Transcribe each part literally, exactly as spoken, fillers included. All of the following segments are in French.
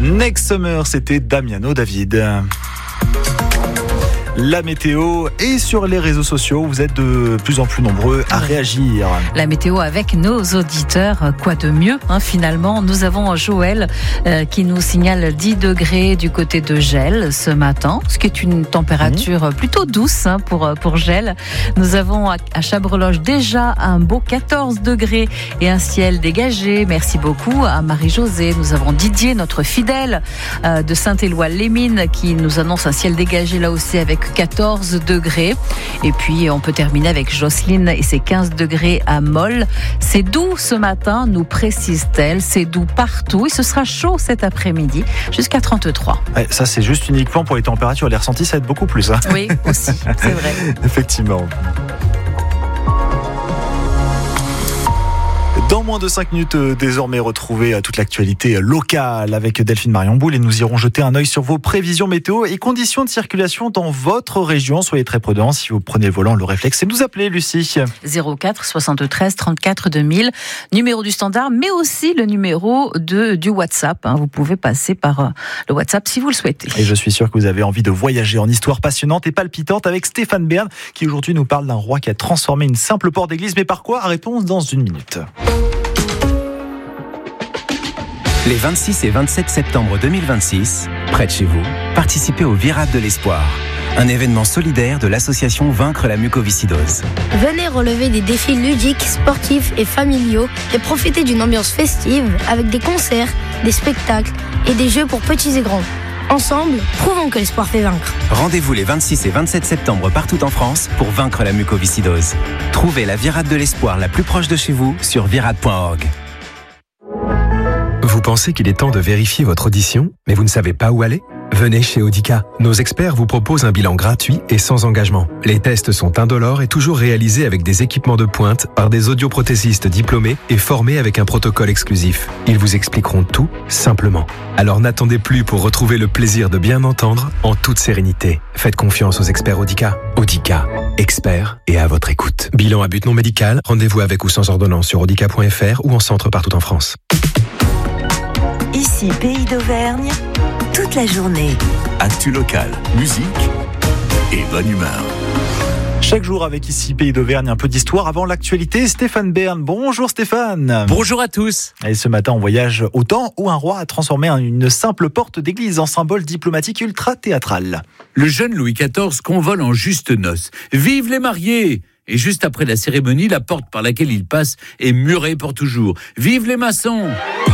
Next Summer, c'était Damiano David. La météo et sur les réseaux sociaux, vous êtes de plus en plus nombreux à réagir. La météo avec nos auditeurs, quoi de mieux hein, finalement. Nous avons Joël euh, qui nous signale dix degrés du côté de Gel ce matin, ce qui est une température mmh. plutôt douce hein, pour, pour Gel. Nous avons à, à Chabreloche déjà un beau quatorze degrés et un ciel dégagé. Merci beaucoup à Marie-Josée. Nous avons Didier, notre fidèle euh, de Saint-Éloi-les-Mines, qui nous annonce un ciel dégagé là aussi avec quatorze degrés. Et puis on peut terminer avec Jocelyne et ses quinze degrés à Molles. C'est doux ce matin, nous précise-t-elle. C'est doux partout et ce sera chaud cet après-midi jusqu'à trente-trois. Ouais, ça c'est juste uniquement pour les températures. Les ressentis ça va être beaucoup plus. Hein. Oui, aussi, c'est vrai. Effectivement. Dans moins de cinq minutes, euh, désormais, retrouvez euh, toute l'actualité locale avec Delphine Marion-Boule et nous irons jeter un œil sur vos prévisions météo et conditions de circulation dans votre région. Soyez très prudents si vous prenez le volant. Le réflexe, c'est de nous appeler, Lucie. zéro quatre soixante-treize trente-quatre deux mille, numéro du standard, mais aussi le numéro de, du WhatsApp. Hein. Vous pouvez passer par euh, le WhatsApp si vous le souhaitez. Et je suis sûr que vous avez envie de voyager en histoire passionnante et palpitante avec Stéphane Bern, qui aujourd'hui nous parle d'un roi qui a transformé une simple porte d'église. Mais par quoi ? Réponse dans une minute. Les vingt-six et vingt-sept septembre deux mille vingt-six, près de chez vous, participez au Virade de l'Espoir, un événement solidaire de l'association Vaincre la mucoviscidose. Venez relever des défis ludiques, sportifs et familiaux et profiter d'une ambiance festive avec des concerts, des spectacles et des jeux pour petits et grands. Ensemble, prouvons que l'espoir fait vaincre. Rendez-vous les vingt-six et vingt-sept septembre partout en France pour vaincre la mucoviscidose. Trouvez la Virade de l'Espoir la plus proche de chez vous sur virade point org. Vous pensez qu'il est temps de vérifier votre audition, mais vous ne savez pas où aller ? Venez chez Audica. Nos experts vous proposent un bilan gratuit et sans engagement. Les tests sont indolores et toujours réalisés avec des équipements de pointe par des audioprothésistes diplômés et formés avec un protocole exclusif. Ils vous expliqueront tout simplement. Alors n'attendez plus pour retrouver le plaisir de bien entendre en toute sérénité. Faites confiance aux experts Audica. Audica, experts et à votre écoute. Bilan à but non médical, rendez-vous avec ou sans ordonnance sur audica point f r ou en centre partout en France. Ici, Pays d'Auvergne, toute la journée. Actu locale, musique et bonne humeur. Chaque jour avec ici Pays d'Auvergne, un peu d'histoire avant l'actualité. Stéphane Bern, bonjour Stéphane. Bonjour à tous. Et ce matin, on voyage au temps où un roi a transformé une simple porte d'église en symbole diplomatique ultra théâtral. Le jeune Louis quatorze convole en juste noces. Vive les mariés! Et juste après la cérémonie, la porte par laquelle il passe est murée pour toujours. Vive les maçons!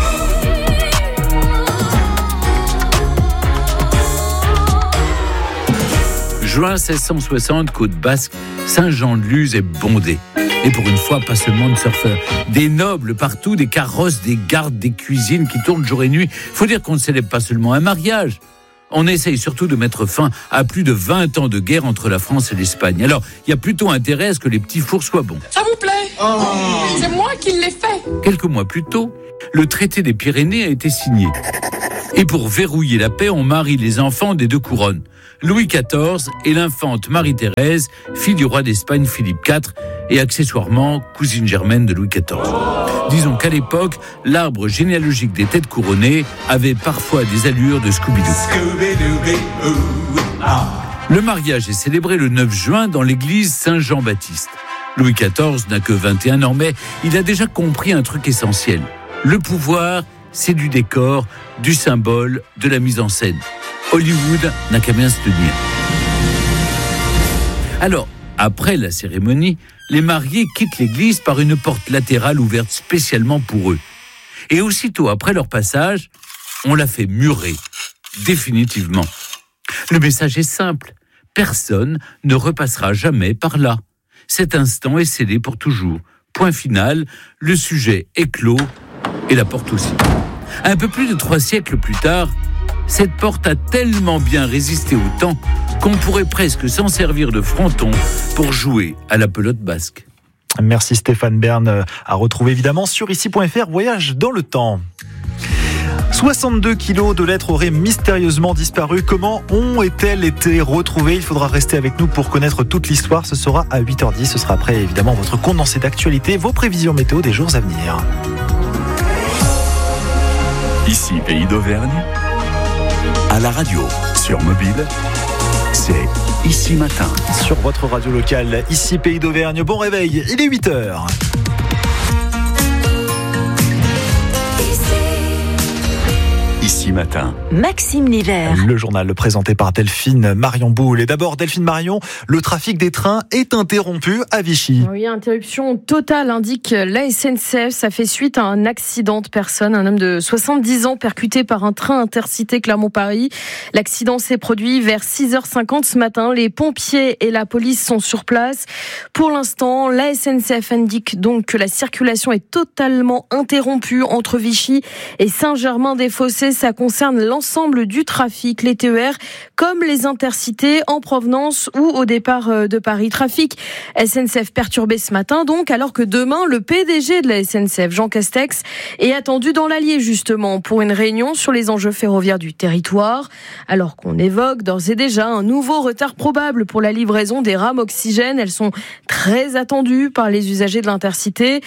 Juin seize cent soixante, côte basque, Saint-Jean-de-Luz est bondé. Et pour une fois, pas seulement de surfeurs. Des nobles partout, des carrosses, des gardes, des cuisines qui tournent jour et nuit. Faut dire qu'on ne célèbre pas seulement un mariage. On essaye surtout de mettre fin à plus de vingt ans de guerre entre la France et l'Espagne. Alors, il y a plutôt intérêt à ce que les petits fours soient bons. Ça vous plaît ? Oh. C'est moi qui l'ai fait. Quelques mois plus tôt, le traité des Pyrénées a été signé. Et pour verrouiller la paix, on marie les enfants des deux couronnes. Louis quatorze et l'infante Marie-Thérèse, fille du roi d'Espagne Philippe quatre et accessoirement cousine germaine de Louis quatorze. Disons qu'à l'époque, l'arbre généalogique des têtes couronnées avait parfois des allures de Scooby-Doo. Le mariage est célébré le neuf juin dans l'église Saint-Jean-Baptiste. Louis quatorze n'a que vingt et un ans, mais il a déjà compris un truc essentiel. Le pouvoir, c'est du décor, du symbole, de la mise en scène. Hollywood n'a qu'à bien se tenir. Alors, après la cérémonie, les mariés quittent l'église par une porte latérale ouverte spécialement pour eux. Et aussitôt après leur passage, on la fait murer, définitivement. Le message est simple, personne ne repassera jamais par là. Cet instant est scellé pour toujours. Point final, le sujet est clos et la porte aussi. Un peu plus de trois siècles plus tard, cette porte a tellement bien résisté au temps qu'on pourrait presque s'en servir de fronton pour jouer à la pelote basque. Merci Stéphane Bern, à retrouver évidemment sur ici point f r, voyage dans le temps. soixante-deux kilos de lettres auraient mystérieusement disparu. Comment ont-elles été retrouvées ? Il faudra rester avec nous pour connaître toute l'histoire. Ce sera à huit heures dix. Ce sera après évidemment votre condensé d'actualité, vos prévisions météo des jours à venir. Ici, Pays d'Auvergne, À la radio, sur mobile, c'est Ici Matin. Sur votre radio locale, ici Pays d'Auvergne. Bon réveil, il est huit heures. Ici Matin. Maxime Nivert. Le journal présenté par Delphine Marion Boule. Et d'abord, Delphine Marion, le trafic des trains est interrompu à Vichy. Oui, interruption totale, indique la S N C F. Ça fait suite à un accident de personne. Un homme de soixante-dix ans percuté par un train intercité Clermont-Paris. L'accident s'est produit vers six heures cinquante ce matin. Les pompiers et la police sont sur place. Pour l'instant, la S N C F indique donc que la circulation est totalement interrompue entre Vichy et Saint-Germain-des-Fossés. Ça concerne l'ensemble du trafic, les T E R comme les intercités en provenance ou au départ de Paris. Trafic S N C F perturbé ce matin donc, alors que demain, le P D G de la S N C F, Jean Castex, est attendu dans l'Allier justement pour une réunion sur les enjeux ferroviaires du territoire, alors qu'on évoque d'ores et déjà un nouveau retard probable pour la livraison des rames oxygène. Elles sont très attendues par les usagers de l'intercité.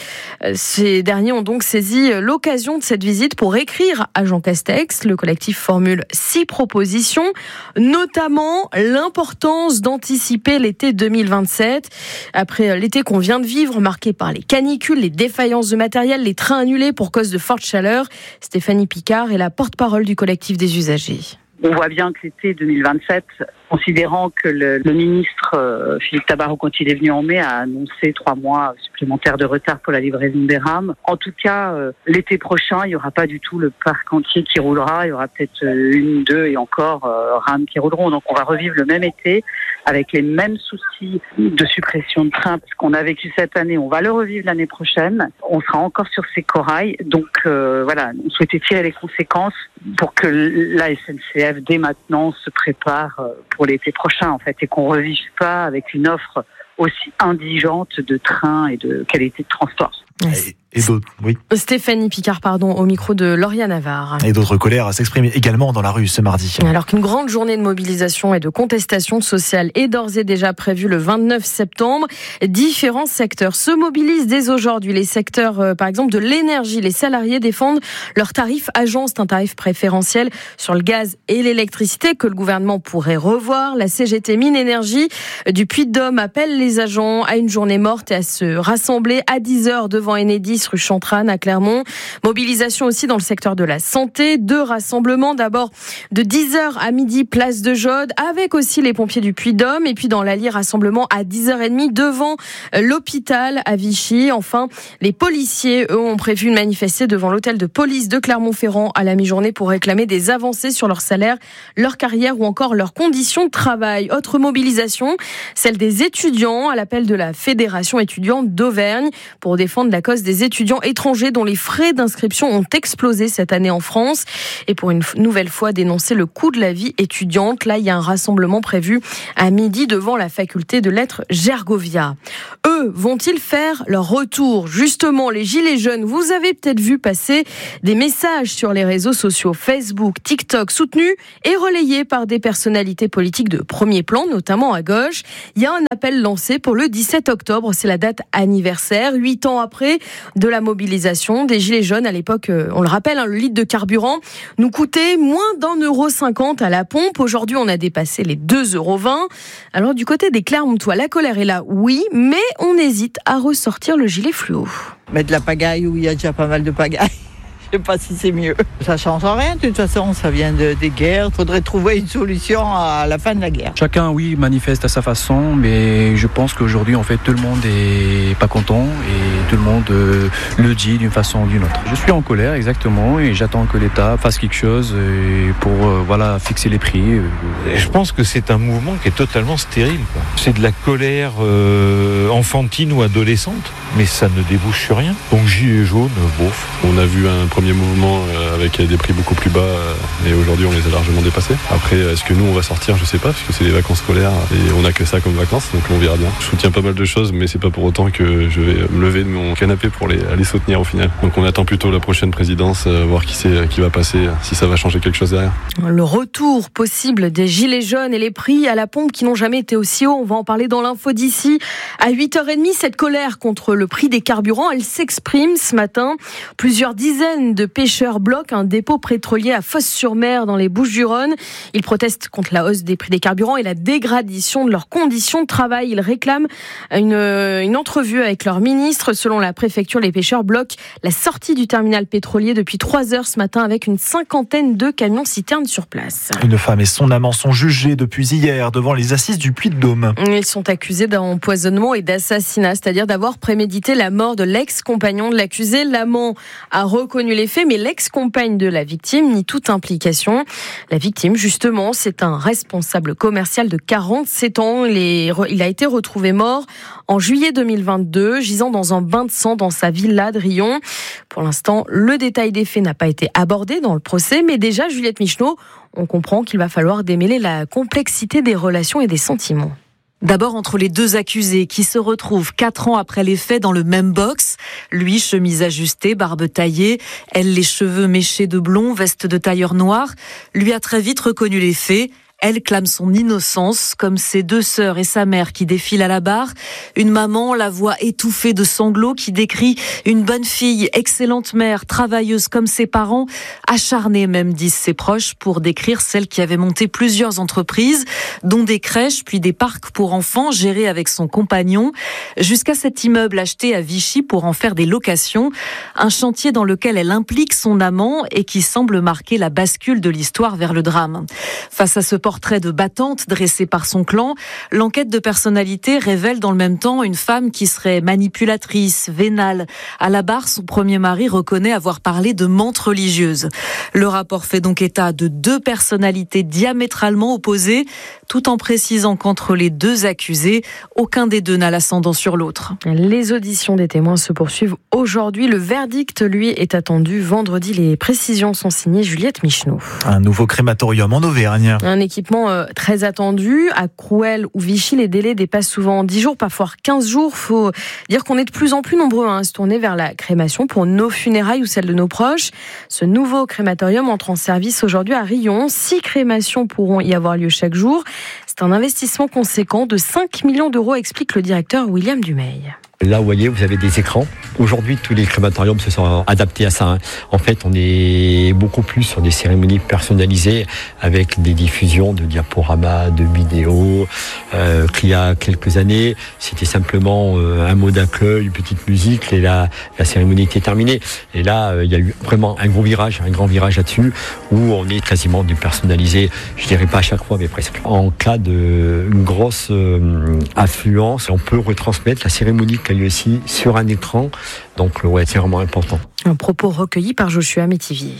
Ces derniers ont donc saisi l'occasion de cette visite pour écrire à Jean Castex. Le collectif formule six propositions, notamment l'importance d'anticiper l'été deux mille vingt-sept. Après l'été qu'on vient de vivre, marqué par les canicules, les défaillances de matériel, les trains annulés pour cause de forte chaleur, Stéphanie Picard est la porte-parole du collectif des usagers. On voit bien que l'été deux mille vingt-sept, considérant que le, le ministre euh, Philippe Tabarot, quand il est venu en mai, a annoncé trois mois supplémentaires de retard pour la livraison des rames. En tout cas, euh, l'été prochain, il n'y aura pas du tout le parc entier qui roulera. Il y aura peut-être euh, une, deux et encore euh, rames qui rouleront. Donc on va revivre le même été avec les mêmes soucis de suppression de trains, parce qu'on a vécu cette année. On va le revivre l'année prochaine. On sera encore sur ces corails. Donc euh, voilà, on souhaitait tirer les conséquences pour que la S N C F dès maintenant se prépare pour l'été prochain en fait, et qu'on ne revive pas avec une offre aussi indigente de trains et de qualité de transport. Et, et d'autres, oui. Stéphanie Picard, pardon, au micro de Lauriane Navarre. Et d'autres colères s'expriment également dans la rue ce mardi. Alors qu'une grande journée de mobilisation et de contestation sociale est d'ores et déjà prévue le vingt-neuf septembre, différents secteurs se mobilisent dès aujourd'hui. Les secteurs, euh, par exemple, de l'énergie. Les salariés défendent leur tarif agent, c'est un tarif préférentiel sur le gaz et l'électricité que le gouvernement pourrait revoir. La C G T Mines Énergie du Puy-de-Dôme appelle les agents à une journée morte et à se rassembler à dix heures devant Enedis rue Chantrane à Clermont. Mobilisation aussi dans le secteur de la santé. Deux rassemblements, d'abord de dix heures à midi place de Jaude, avec aussi les pompiers du Puy-de-Dôme, et puis dans l'Allier, rassemblement à dix heures trente devant l'hôpital à Vichy. Enfin, les policiers, eux, ont prévu de manifester devant l'hôtel de police de Clermont-Ferrand à la mi-journée pour réclamer des avancées sur leur salaire, leur carrière ou encore leurs conditions de travail. Autre mobilisation, celle des étudiants à l'appel de la Fédération étudiante d'Auvergne pour défendre la cause des étudiants étrangers dont les frais d'inscription ont explosé cette année en France, et pour une nouvelle fois dénoncer le coût de la vie étudiante. Là, il y a un rassemblement prévu à midi devant la faculté de lettres Gergovia. Eux, vont-ils faire leur retour? Justement, les gilets jaunes, vous avez peut-être vu passer des messages sur les réseaux sociaux Facebook, TikTok, soutenus et relayés par des personnalités politiques de premier plan, notamment à gauche. Il y a un appel lancé pour le dix-sept octobre, c'est la date anniversaire, huit ans après de la mobilisation des gilets jaunes. À l'époque, on le rappelle, hein, le litre de carburant nous coûtait moins d'un euro cinquante à la pompe. Aujourd'hui, on a dépassé les deux euros vingt. Alors du côté des Clermontois, la colère est là, oui, mais on hésite à ressortir le gilet fluo. Mettre la pagaille où il y a déjà pas mal de pagaille. Je sais pas si c'est mieux. Ça change rien, de toute façon, ça vient de, des guerres. Il faudrait trouver une solution à la fin de la guerre. Chacun, oui, manifeste à sa façon, mais je pense qu'aujourd'hui, en fait, tout le monde est pas content et tout le monde euh, le dit d'une façon ou d'une autre. Je suis en colère, exactement, et j'attends que l'État fasse quelque chose pour euh, voilà, fixer les prix. Je pense que c'est un mouvement qui est totalement stérile, quoi. C'est de la colère euh, enfantine ou adolescente, mais ça ne débouche sur rien. Donc gilet jaune, bof. On a vu un premier mouvement avec des prix beaucoup plus bas et aujourd'hui on les a largement dépassés. Après, est-ce que nous on va sortir? Je sais pas, parce que c'est les vacances scolaires et on a que ça comme vacances, donc on verra bien. Je soutiens pas mal de choses, mais c'est pas pour autant que je vais me lever de mon canapé pour les, aller soutenir au final. Donc on attend plutôt la prochaine présidence, voir qui c'est qui va passer, si ça va changer quelque chose derrière. Le retour possible des gilets jaunes et les prix à la pompe qui n'ont jamais été aussi hauts, on va en parler dans l'info d'ici. À huit heures trente, cette colère contre le prix des carburants, elle s'exprime ce matin. Plusieurs dizaines de pêcheurs bloquent bloquent un dépôt pétrolier à Fos-sur-Mer dans les Bouches-du-Rhône. Ils protestent contre la hausse des prix des carburants et la dégradation de leurs conditions de travail. Ils réclament une, une entrevue avec leur ministre. Selon la préfecture, les pêcheurs bloquent la sortie du terminal pétrolier depuis trois heures ce matin avec une cinquantaine de camions-citernes sur place. Une femme et son amant sont jugés depuis hier devant les assises du Puy-de-Dôme. Ils sont accusés d'empoisonnement et d'assassinat, c'est-à-dire d'avoir prémédité la mort de l'ex-compagnon de l'accusé. L'amant a reconnu les faits, mais l'ex-compagne de la victime nie toute implication. La victime, justement, c'est un responsable commercial de quarante-sept ans. Il, est, il a été retrouvé mort en juillet deux mille vingt-deux, gisant dans un bain de sang dans sa villa de Rion. Pour l'instant, le détail des faits n'a pas été abordé dans le procès, mais déjà, Juliette Micheneau, on comprend qu'il va falloir démêler la complexité des relations et des sentiments. D'abord entre les deux accusés qui se retrouvent quatre ans après les faits dans le même box. Lui, chemise ajustée, barbe taillée. Elle, les cheveux méchés de blond, veste de tailleur noir. Lui a très vite reconnu les faits. Elle clame son innocence, comme ses deux sœurs et sa mère qui défilent à la barre. Une maman, la voix étouffée de sanglots, qui décrit une bonne fille, excellente mère, travailleuse comme ses parents, acharnée même, disent ses proches, pour décrire celle qui avait monté plusieurs entreprises, dont des crèches, puis des parcs pour enfants, gérés avec son compagnon, jusqu'à cet immeuble acheté à Vichy pour en faire des locations. Un chantier dans lequel elle implique son amant et qui semble marquer la bascule de l'histoire vers le drame. Face à ce portrait de battante dressé par son clan, l'enquête de personnalité révèle dans le même temps une femme qui serait manipulatrice, vénale. À la barre, son premier mari reconnaît avoir parlé de menthe religieuse. Le rapport fait donc état de deux personnalités diamétralement opposées, tout en précisant qu'entre les deux accusés, aucun des deux n'a l'ascendant sur l'autre. Les auditions des témoins se poursuivent aujourd'hui. Le verdict, lui, est attendu vendredi. Les précisions sont signées Juliette Micheneau. Un nouveau crématorium en Auvergne. Un équipement très attendu. À Crouël ou Vichy, les délais dépassent souvent dix jours, parfois quinze jours. Il faut dire qu'on est de plus en plus nombreux à se tourner vers la crémation pour nos funérailles ou celles de nos proches. Ce nouveau crématorium entre en service aujourd'hui à Rion. Six crémations pourront y avoir lieu chaque jour. C'est un investissement conséquent de cinq millions d'euros, explique le directeur William Dumeil. Là, vous voyez, vous avez des écrans. Aujourd'hui, tous les crématoriums se sont adaptés à ça. En fait, on est beaucoup plus sur des cérémonies personnalisées avec des diffusions de diaporamas, de vidéos. Euh, qu'il y a quelques années, c'était simplement euh, un mot d'accueil, une petite musique, et la, la cérémonie était terminée. Et là, euh, il y a eu vraiment un gros virage, un grand virage là-dessus, où on est quasiment du personnalisé. Je dirais pas à chaque fois, mais presque. En cas de une grosse euh, affluence, on peut retransmettre la cérémonie qui a lieu ici sur un écran. Donc, ouais, c'est vraiment important. Un propos recueilli par Joshua Métivier.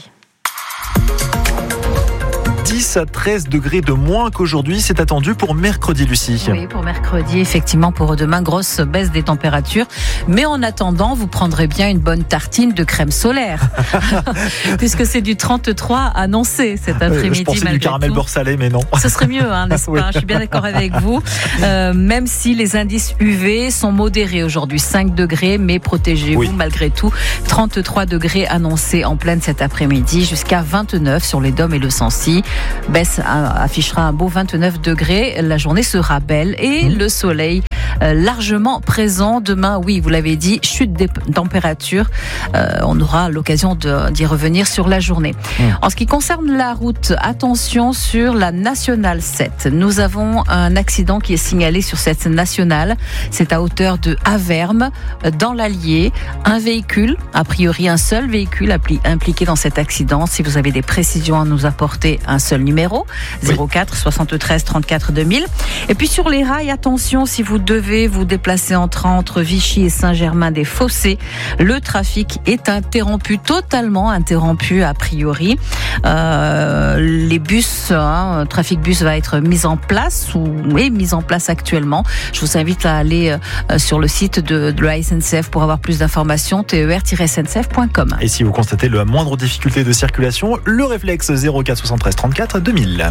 dix à treize degrés de moins qu'aujourd'hui, c'est attendu pour mercredi, Lucie. Oui, pour mercredi, effectivement, pour demain, grosse baisse des températures. Mais en attendant, vous prendrez bien une bonne tartine de crème solaire. Puisque c'est du trente-trois annoncé cet après-midi. Je pensais du caramel beurre salé, mais non. Ce serait mieux, hein, n'est-ce Oui. pas? Je suis bien d'accord avec vous. Euh, même si les indices U V sont modérés aujourd'hui, cinq degrés, mais protégez-vous oui. malgré tout. trente-trois degrés annoncés en pleine cet après-midi, jusqu'à vingt-neuf sur les Dômes et le Sancy. Baisse affichera un beau vingt-neuf degrés. La journée sera belle et mmh. le soleil euh, largement présent. Demain, oui, vous l'avez dit, chute des températures. Euh, on aura l'occasion de, d'y revenir sur la journée. Mmh. En ce qui concerne la route, attention sur la Nationale sept. Nous avons un accident qui est signalé sur cette nationale. C'est à hauteur de Avermes, dans l'Allier. Un véhicule, a priori un seul véhicule impliqué dans cet accident. Si vous avez des précisions à nous apporter, un seul numéro, zéro quatre soixante-treize trente-quatre deux mille. Et puis sur les rails, attention, si vous devez vous déplacer en train entre Vichy et Saint-Germain-des-Fossés, le trafic est interrompu, totalement interrompu a priori. Euh, les bus, hein, trafic bus va être mis en place ou est mis en place actuellement. Je vous invite à aller euh, sur le site de, de la S N C F pour avoir plus d'informations, t e r tiret s n c f point com. Et si vous constatez la moindre difficulté de circulation, le réflexe zéro quatre soixante-treize trente-quatre deux mille.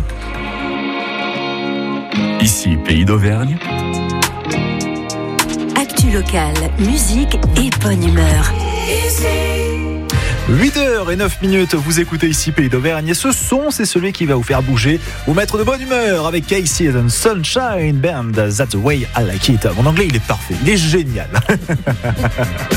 Ici, Pays d'Auvergne. Actu locale, musique et bonne humeur. huit heures neuf minutes, vous écoutez ici Pays d'Auvergne et ce son, c'est celui qui va vous faire bouger, vous mettre de bonne humeur avec Casey and Sunshine Band. That's the way I like it. Mon anglais, il est parfait, il est génial.